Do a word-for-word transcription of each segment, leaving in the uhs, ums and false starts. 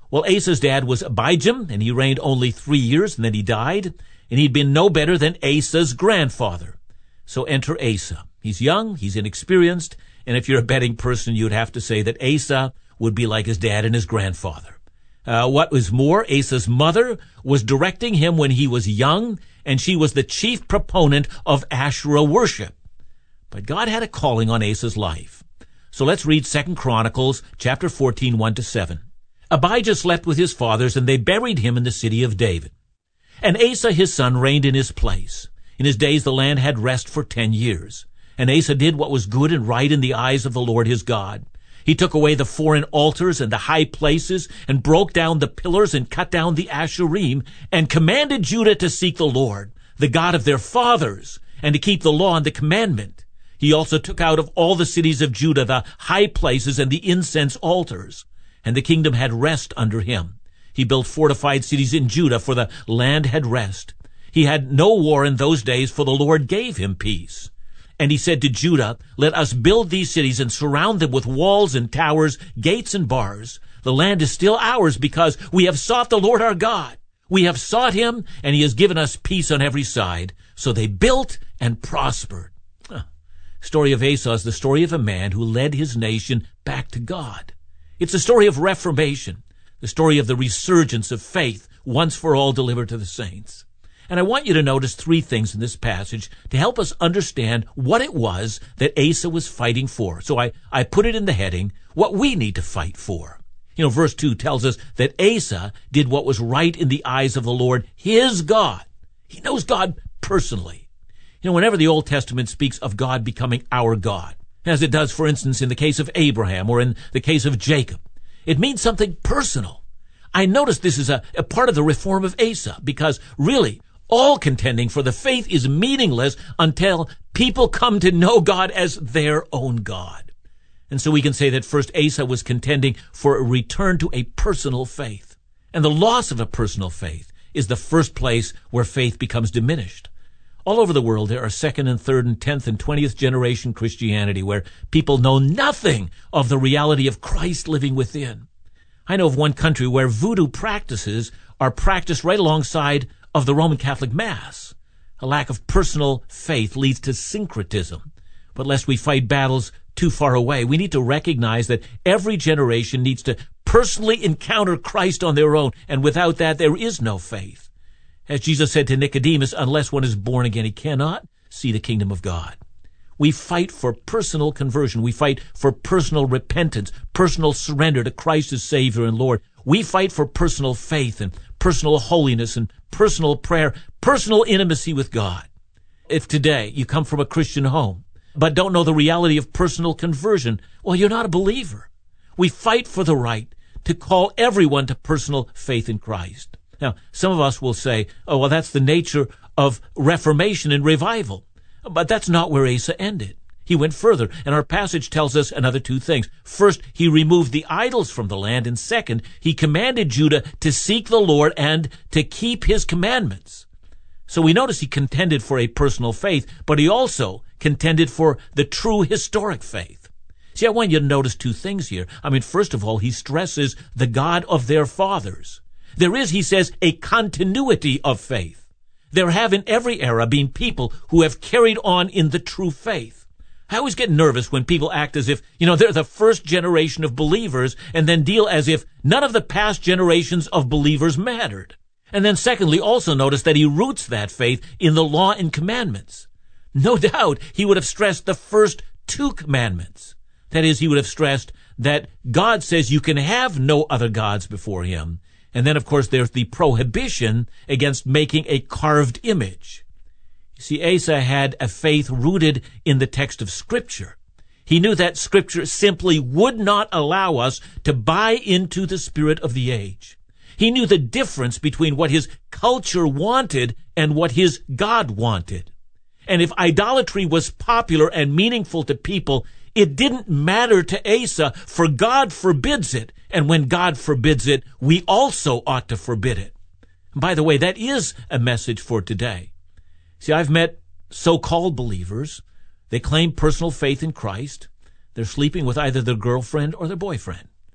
Well, Asa's dad was Abijam, and he reigned only three years, and then he died, and he'd been no better than Asa's grandfather. So enter Asa. He's young, he's inexperienced, and if you're a betting person, you'd have to say that Asa would be like his dad and his grandfather. Uh, what was more, Asa's mother was directing him when he was young, and she was the chief proponent of Asherah worship. But God had a calling on Asa's life. So let's read Second Chronicles chapter fourteen, one to seven. Abijah slept with his fathers, and they buried him in the city of David. And Asa his son reigned in his place. In his days the land had rest for ten years. And Asa did what was good and right in the eyes of the Lord his God. He took away the foreign altars and the high places, and broke down the pillars and cut down the Asherim, and commanded Judah to seek the Lord, the God of their fathers, and to keep the law and the commandment. He also took out of all the cities of Judah the high places and the incense altars, and the kingdom had rest under him. He built fortified cities in Judah, for the land had rest. He had no war in those days, for the Lord gave him peace. And he said to Judah, let us build these cities and surround them with walls and towers, gates and bars. The land is still ours, because we have sought the Lord our God. We have sought him, and he has given us peace on every side. So they built and prospered. Huh. Story of Asa is the story of a man who led his nation back to God. It's a story of reformation, the story of the resurgence of faith once for all delivered to the saints. And I want you to notice three things in this passage to help us understand what it was that Asa was fighting for. So I, I put it in the heading, what we need to fight for. You know, verse two tells us that Asa did what was right in the eyes of the Lord, his God. He knows God personally. You know, whenever the Old Testament speaks of God becoming our God, as it does, for instance, in the case of Abraham or in the case of Jacob, it means something personal. I notice this is a, a part of the reform of Asa, because really, all contending for the faith is meaningless until people come to know God as their own God. And so we can say that first Asa was contending for a return to a personal faith. And the loss of a personal faith is the first place where faith becomes diminished. All over the world there are second and third and tenth and twentieth generation Christianity where people know nothing of the reality of Christ living within. I know of one country where voodoo practices are practiced right alongside of the Roman Catholic Mass. A lack of personal faith leads to syncretism. But lest we fight battles too far away, we need to recognize that every generation needs to personally encounter Christ on their own, and without that there is no faith. As Jesus said to Nicodemus, unless one is born again, he cannot see the kingdom of God. We fight for personal conversion. We fight for personal repentance, personal surrender to Christ as Savior and Lord. We fight for personal faith and personal holiness and personal prayer, personal intimacy with God. If today you come from a Christian home, but don't know the reality of personal conversion, well, you're not a believer. We fight for the right to call everyone to personal faith in Christ. Now, some of us will say, oh, well, that's the nature of Reformation and revival. But that's not where Asa ended. He went further, and our passage tells us another two things. First, he removed the idols from the land, and second, he commanded Judah to seek the Lord and to keep his commandments. So we notice he contended for a personal faith, but he also contended for the true historic faith. See, I want you to notice two things here. I mean, first of all, he stresses the God of their fathers. There is, he says, a continuity of faith. There have in every era been people who have carried on in the true faith. I always get nervous when people act as if, you know, they're the first generation of believers and then deal as if none of the past generations of believers mattered. And then secondly, also notice that he roots that faith in the law and commandments. No doubt he would have stressed the first two commandments. That is, he would have stressed that God says you can have no other gods before him. And then, of course, there's the prohibition against making a carved image. You see, Asa had a faith rooted in the text of Scripture. He knew that Scripture simply would not allow us to buy into the spirit of the age. He knew the difference between what his culture wanted and what his God wanted. And if idolatry was popular and meaningful to people, it didn't matter to Asa, for God forbids it. And when God forbids it, we also ought to forbid it. By the way, that is a message for today. See, I've met so-called believers. They claim personal faith in Christ. They're sleeping with either their girlfriend or their boyfriend.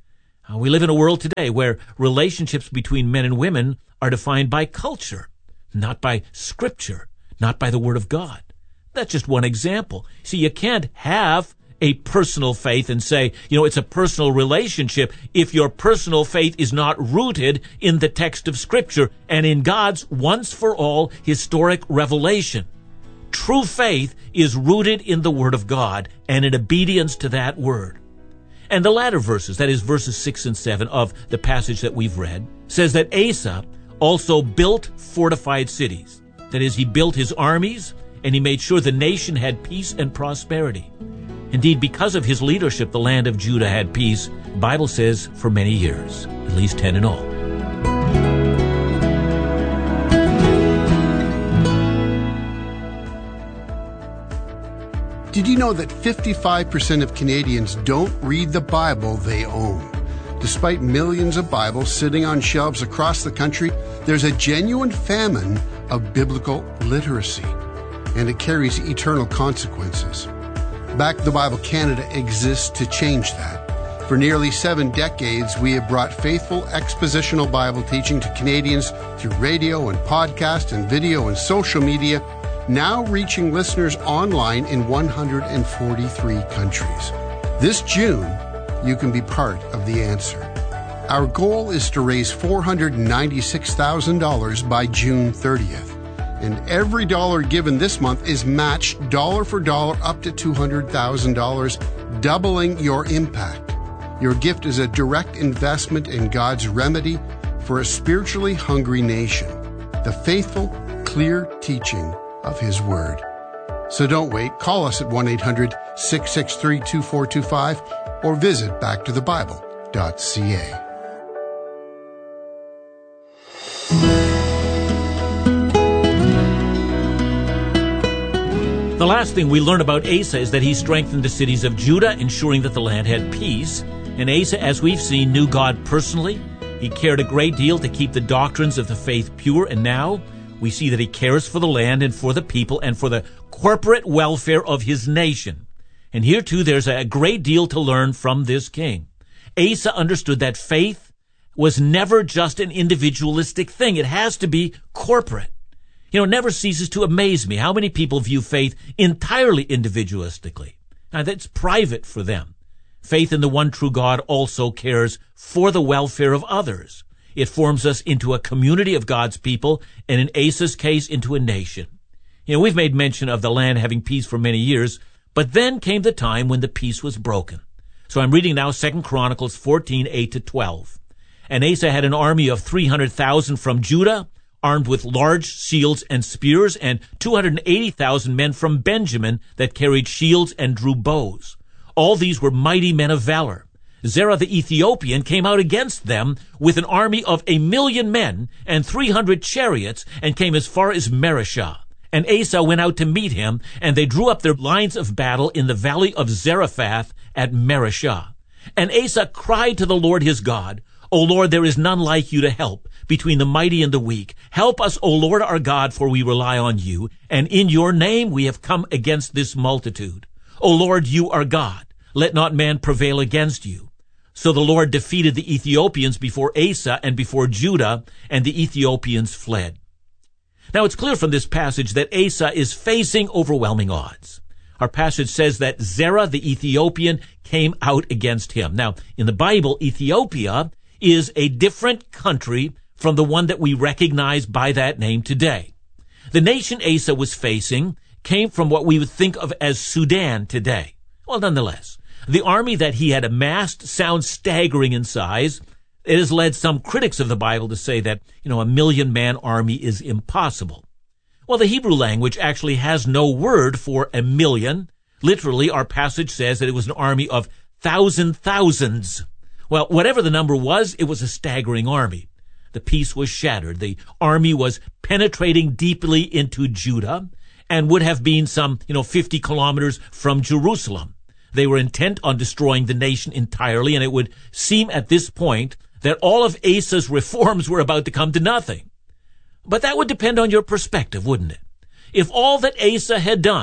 Uh, we live in a world today where relationships between men and women are defined by culture, not by Scripture, not by the Word of God. That's just one example. See, you can't have a personal faith and say, you know, it's a personal relationship if your personal faith is not rooted in the text of Scripture and in God's once-for-all historic revelation. True faith is rooted in the Word of God and in obedience to that Word. And the latter verses, that is verses six and seven of the passage that we've read, says that Asa also built fortified cities. That is, he built his armies and he made sure the nation had peace and prosperity. Indeed, because of his leadership, the land of Judah had peace, the Bible says, for many years, at least ten in all. Did you know that fifty-five percent of Canadians don't read the Bible they own? Despite millions of Bibles sitting on shelves across the country, there's a genuine famine of biblical literacy, and it carries eternal consequences. Back the Bible Canada exists to change that. For nearly seven decades, we have brought faithful expositional Bible teaching to Canadians through radio and podcast and video and social media, now reaching listeners online in one hundred forty-three countries. This June, you can be part of the answer. Our goal is to raise four hundred ninety-six thousand dollars by June thirtieth. And every dollar given this month is matched dollar for dollar up to two hundred thousand dollars, doubling your impact. Your gift is a direct investment in God's remedy for a spiritually hungry nation, the faithful, clear teaching of His Word. So don't wait. Call us at one eight hundred six six three two four two five or visit back to the bible dot c a. The last thing we learn about Asa is that he strengthened the cities of Judah, ensuring that the land had peace. And Asa, as we've seen, knew God personally. He cared a great deal to keep the doctrines of the faith pure, and now we see that he cares for the land and for the people and for the corporate welfare of his nation. And here, too, there's a great deal to learn from this king. Asa understood that faith was never just an individualistic thing. It has to be corporate. You know, it never ceases to amaze me how many people view faith entirely individualistically. Now, that's private for them. Faith in the one true God also cares for the welfare of others. It forms us into a community of God's people, and in Asa's case, into a nation. You know, we've made mention of the land having peace for many years, but then came the time when the peace was broken. So I'm reading now Second Chronicles fourteen, eight to twelve. And Asa had an army of three hundred thousand from Judah, armed with large shields and spears, and two hundred eighty thousand men from Benjamin that carried shields and drew bows. All these were mighty men of valor. Zerah the Ethiopian came out against them with an army of a million men and three hundred chariots, and came as far as Mareshah. And Asa went out to meet him, and they drew up their lines of battle in the valley of Zarephath at Mareshah. And Asa cried to the Lord his God, O Lord, there is none like you to help between the mighty and the weak. Help us, O Lord our God, for we rely on you, and in your name we have come against this multitude. O Lord, you are God. Let not man prevail against you. So the Lord defeated the Ethiopians before Asa and before Judah, and the Ethiopians fled. Now it's clear from this passage that Asa is facing overwhelming odds. Our passage says that Zerah the Ethiopian came out against him. Now, in the Bible, Ethiopia is a different country from the one that we recognize by that name today. The nation Asa was facing came from what we would think of as Sudan today. Well, nonetheless, the army that he had amassed sounds staggering in size. It has led some critics of the Bible to say that, you know, a million-man army is impossible. Well, the Hebrew language actually has no word for a million. Literally, our passage says that it was an army of thousand thousands. Well, whatever the number was, it was a staggering army. The peace was shattered. The army was penetrating deeply into Judah and would have been some, you know, fifty kilometers from Jerusalem. They were intent on destroying the nation entirely, and it would seem at this point that all of Asa's reforms were about to come to nothing. But that would depend on your perspective, wouldn't it? If all that Asa had done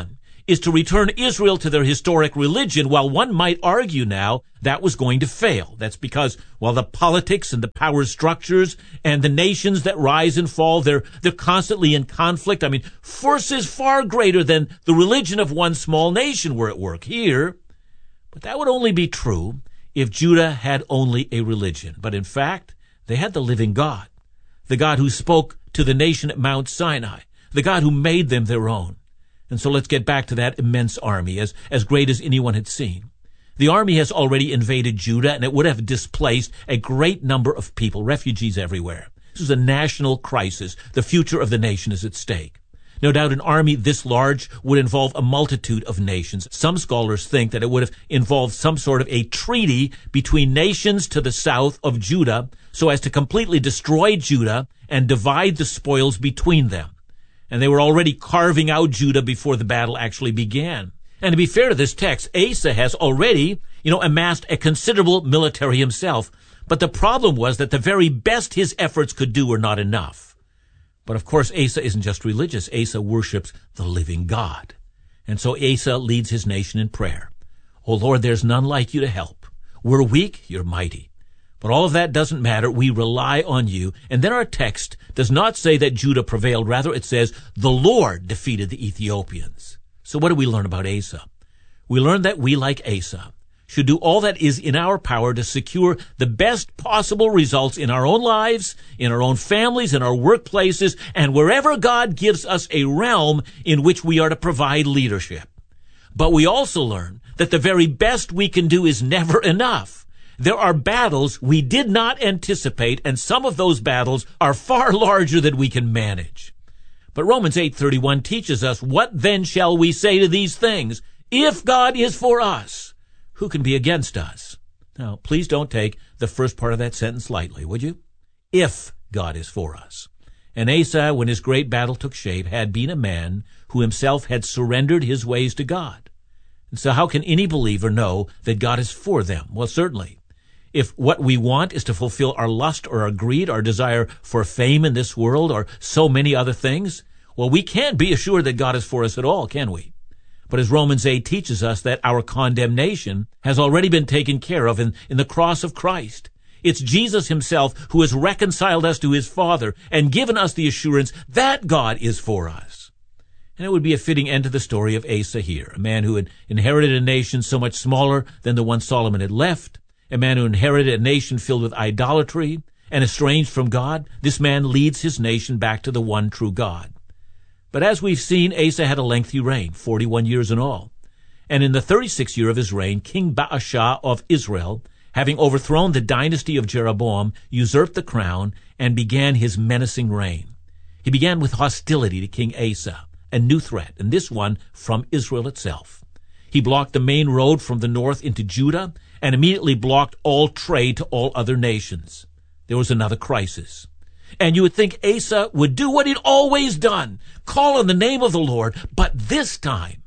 is to return Israel to their historic religion, while one might argue now that was going to fail. That's because, while the politics and the power structures and the nations that rise and fall, they're, they're constantly in conflict. I mean, forces far greater than the religion of one small nation were at work here. But that would only be true if Judah had only a religion. But in fact, they had the living God, the God who spoke to the nation at Mount Sinai, the God who made them their own. And so let's get back to that immense army, as, as great as anyone had seen. The army has already invaded Judah, and it would have displaced a great number of people, refugees everywhere. This is a national crisis. The future of the nation is at stake. No doubt an army this large would involve a multitude of nations. Some scholars think that it would have involved some sort of a treaty between nations to the south of Judah so as to completely destroy Judah and divide the spoils between them. And they were already carving out Judah before the battle actually began. And to be fair to this text, Asa has already, you know, amassed a considerable military himself. But the problem was that the very best his efforts could do were not enough. But of course, Asa isn't just religious. Asa worships the living God. And so Asa leads his nation in prayer. Oh Lord, there's none like you to help. We're weak, you're mighty. But all of that doesn't matter. We rely on you. And then our text does not say that Judah prevailed. Rather, it says the Lord defeated the Ethiopians. So what do we learn about Asa? We learn that we, like Asa, should do all that is in our power to secure the best possible results in our own lives, in our own families, in our workplaces, and wherever God gives us a realm in which we are to provide leadership. But we also learn that the very best we can do is never enough. There are battles we did not anticipate, and some of those battles are far larger than we can manage. But Romans eight thirty-one teaches us, what then shall we say to these things? If God is for us, who can be against us? Now, please don't take the first part of that sentence lightly, would you? If God is for us. And Asa, when his great battle took shape, had been a man who himself had surrendered his ways to God. And so how can any believer know that God is for them? Well, certainly, if what we want is to fulfill our lust or our greed, our desire for fame in this world, or so many other things, well, we can't be assured that God is for us at all, can we? But as Romans eight teaches us, that our condemnation has already been taken care of in, in the cross of Christ. It's Jesus himself who has reconciled us to his Father and given us the assurance that God is for us. And it would be a fitting end to the story of Asa here, a man who had inherited a nation so much smaller than the one Solomon had left, a man who inherited a nation filled with idolatry and estranged from God. This man leads his nation back to the one true God. But as we've seen, Asa had a lengthy reign, forty-one years in all. And in the thirty-sixth year of his reign, King Baasha of Israel, having overthrown the dynasty of Jeroboam, usurped the crown and began his menacing reign. He began with hostility to King Asa, a new threat, and this one from Israel itself. He blocked the main road from the north into Judah and immediately blocked all trade to all other nations. There was another crisis. And you would think Asa would do what he'd always done, call on the name of the Lord. But this time,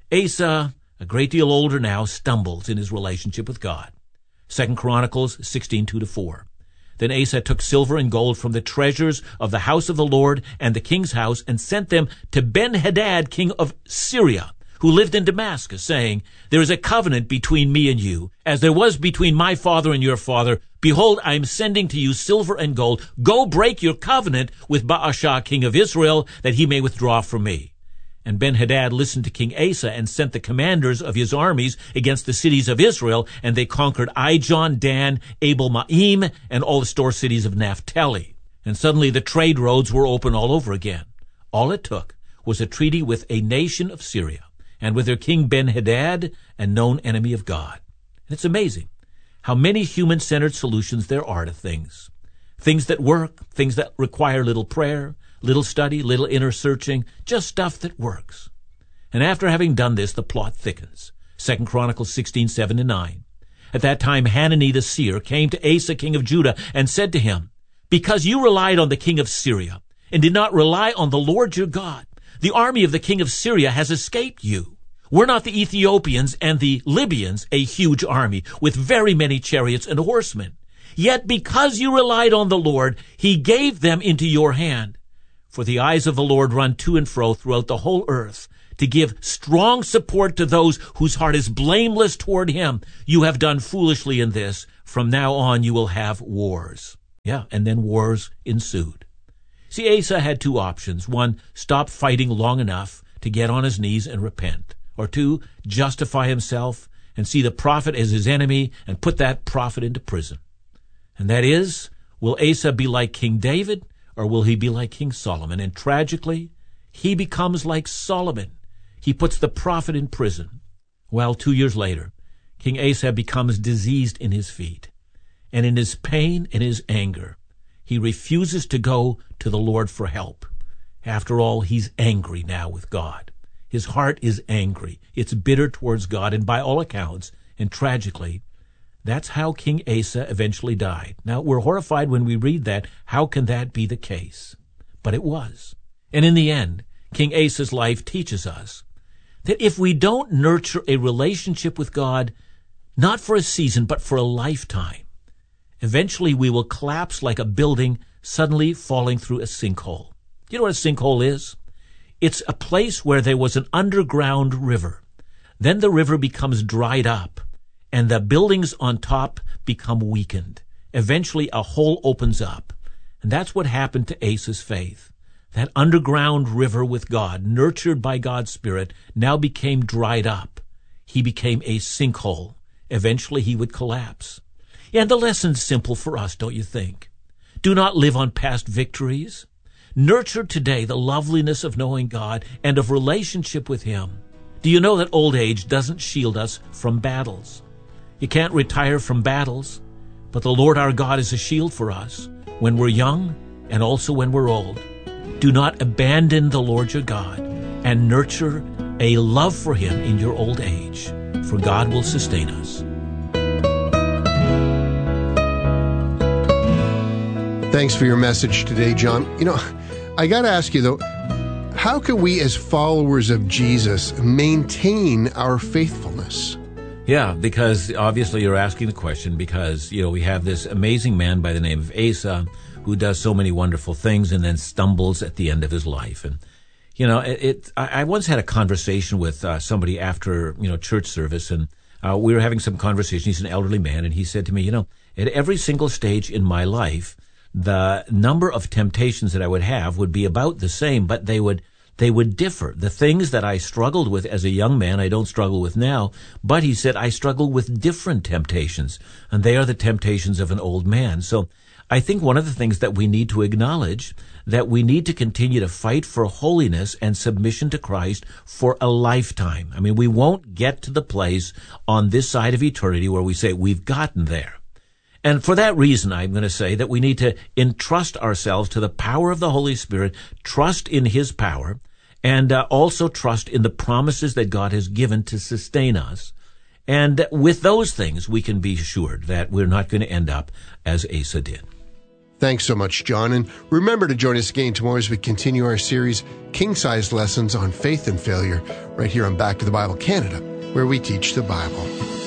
Asa, a great deal older now, stumbles in his relationship with God. Second Chronicles sixteen, two to four. Then Asa took silver and gold from the treasures of the house of the Lord and the king's house and sent them to Ben-Hadad, king of Syria, who lived in Damascus, saying, There is a covenant between me and you, as there was between my father and your father. Behold, I am sending to you silver and gold. Go break your covenant with Baasha, king of Israel, that he may withdraw from me. And Ben-Hadad listened to King Asa and sent the commanders of his armies against the cities of Israel, and they conquered Ijon, Dan, Abel-Maim, and all the store cities of Naphtali. And suddenly the trade roads were open all over again. All it took was a treaty with a nation of Syria, and with their king Ben-Hadad, a known enemy of God. And it's amazing how many human-centered solutions there are to things. Things that work, things that require little prayer, little study, little inner searching, just stuff that works. And after having done this, the plot thickens. Second Chronicles sixteen, seven to nine. At that time, Hanani the seer came to Asa, king of Judah, and said to him, Because you relied on the king of Syria, and did not rely on the Lord your God, the army of the king of Syria has escaped you. Were not the Ethiopians and the Libyans a huge army, with very many chariots and horsemen? Yet because you relied on the Lord, he gave them into your hand. For the eyes of the Lord run to and fro throughout the whole earth, to give strong support to those whose heart is blameless toward him. You have done foolishly in this. From now on you will have wars. Yeah, and then wars ensued. See, Asa had two options. One, stop fighting long enough to get on his knees and repent. Or two, justify himself and see the prophet as his enemy and put that prophet into prison. And that is, will Asa be like King David, or will he be like King Solomon? And tragically, he becomes like Solomon. He puts the prophet in prison. Well, two years later, King Asa becomes diseased in his feet. And in his pain and his anger, he refuses to go to the Lord for help. After all, he's angry now with God. His heart is angry. It's bitter towards God, and by all accounts, and tragically, that's how King Asa eventually died. Now, we're horrified when we read that. How can that be the case? But it was. And in the end, King Asa's life teaches us that if we don't nurture a relationship with God, not for a season, but for a lifetime, eventually we will collapse like a building suddenly falling through a sinkhole. You know what a sinkhole is? It's a place where there was an underground river. Then the river becomes dried up, and the buildings on top become weakened. Eventually a hole opens up. And that's what happened to Asa's faith. That underground river with God, nurtured by God's Spirit, now became dried up. He became a sinkhole. Eventually he would collapse. And the lesson's simple for us, don't you think? Do not live on past victories. Nurture today the loveliness of knowing God and of relationship with him. Do you know that old age doesn't shield us from battles? You can't retire from battles, but the Lord our God is a shield for us when we're young and also when we're old. Do not abandon the Lord your God, and nurture a love for him in your old age, for God will sustain us. Thanks for your message today, John. You know, I got to ask you, though, how can we as followers of Jesus maintain our faithfulness? Yeah, because obviously you're asking the question because, you know, we have this amazing man by the name of Asa who does so many wonderful things and then stumbles at the end of his life. And, you know, it, it I, I once had a conversation with uh, somebody after, you know, church service, and uh, we were having some conversation. He's an elderly man, and he said to me, you know, at every single stage in my life, the number of temptations that I would have would be about the same, but they would they would differ. The things that I struggled with as a young man, I don't struggle with now, but he said I struggle with different temptations, and they are the temptations of an old man. So I think one of the things that we need to acknowledge, that we need to continue to fight for holiness and submission to Christ for a lifetime. I mean, we won't get to the place on this side of eternity where we say we've gotten there. And for that reason, I'm going to say that we need to entrust ourselves to the power of the Holy Spirit, trust in his power, and uh, also trust in the promises that God has given to sustain us. And with those things, we can be assured that we're not going to end up as Asa did. Thanks so much, John. And remember to join us again tomorrow as we continue our series, King-Size Lessons on Faith and Failure, right here on Back to the Bible Canada, where we teach the Bible.